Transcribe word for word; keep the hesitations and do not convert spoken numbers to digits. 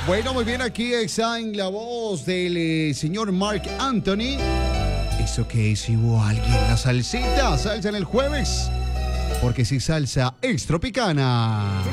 Bueno, muy bien, aquí está en la voz del eh, señor Marc Anthony. ¿Eso qué es igual? ¿Alguien la salsita? Salsa en el jueves. Porque si salsa es tropicana.